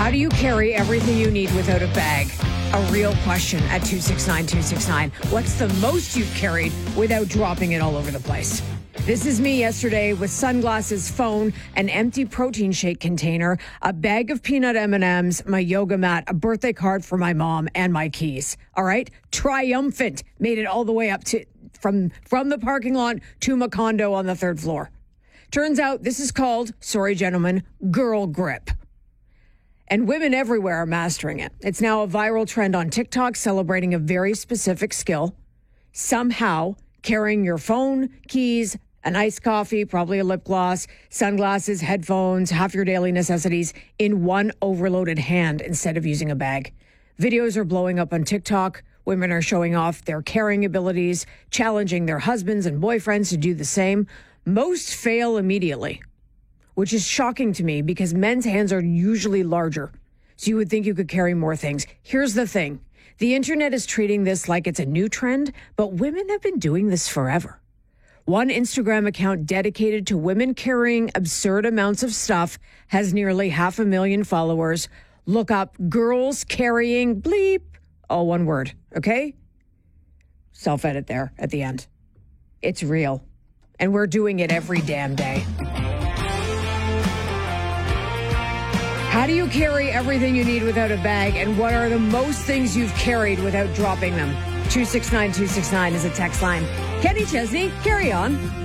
How do you carry everything you need without a bag? A real question at 269-269. What's the most you've carried without dropping it all over the place? This is me yesterday with sunglasses, phone, an empty protein shake container, a bag of peanut M&Ms, my yoga mat, a birthday card for my mom, and my keys. All right? Triumphant. Made it all the way up to from the parking lot to my condo on the third floor. Turns out this is called, sorry gentlemen, girl grip. And women everywhere are mastering it. It's now a viral trend on TikTok celebrating a very specific skill. Somehow carrying your phone, keys, an iced coffee, probably a lip gloss, sunglasses, headphones, half your daily necessities in one overloaded hand instead of using a bag. Videos are blowing up on TikTok. Women are showing off their carrying abilities, challenging their husbands and boyfriends to do the same. Most fail immediately, which is shocking to me because men's hands are usually larger. So you would think you could carry more things. Here's the thing. The internet is treating this like it's a new trend, but women have been doing this forever. One Instagram account dedicated to women carrying absurd amounts of stuff has nearly 500,000 followers. Look up girls carrying bleep. All one word, okay? Self-edit there at the end. It's real. And we're doing it every damn day. How do you carry everything you need without a bag? And what are the most things you've carried without dropping them? 269-269 is a text line. Kenny Chesney, carry on.